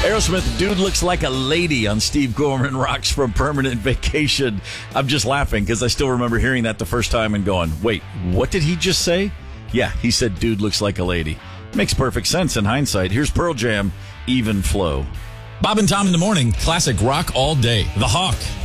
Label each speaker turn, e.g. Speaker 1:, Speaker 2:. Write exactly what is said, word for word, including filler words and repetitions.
Speaker 1: Aerosmith, Dude Looks Like a Lady on Steve Gorman Rocks from Permanent Vacation. I'm just laughing because I still remember hearing that the first time and going, wait, what did he just say? Yeah, he said Dude Looks Like a Lady. Makes perfect sense in hindsight. Here's Pearl Jam, Even Flow.
Speaker 2: Bob and Tom in the morning, classic rock all day. The Hawk.